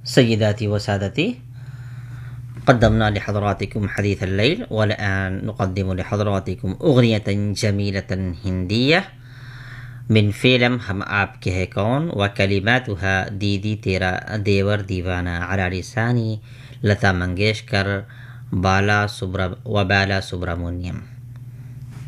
सय्यदाती व सादती, قدمنا لحضراتكم حديث الليل، والآن نقدم لحضراتكم أغنية جميلة هندية من فيلم हम आपके हैं कौन وكلماتها दीदी तेरा देवर दीवाना على لسان लता मंगेशकर बाला सुब्रमण्यम।